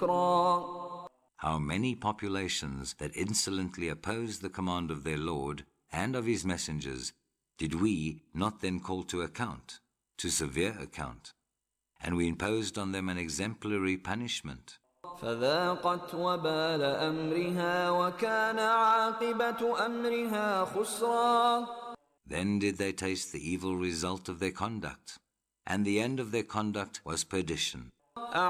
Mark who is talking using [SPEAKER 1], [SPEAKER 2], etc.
[SPEAKER 1] How many populations that insolently opposed the command of their Lord and of his messengers did we not then call to account, to severe account, and we imposed on them an exemplary punishment.
[SPEAKER 2] فذاقت وبال أمرها وكان عاقبة أمرها خسرا.
[SPEAKER 1] Then did they taste the evil result of their conduct, and the end of their conduct was perdition.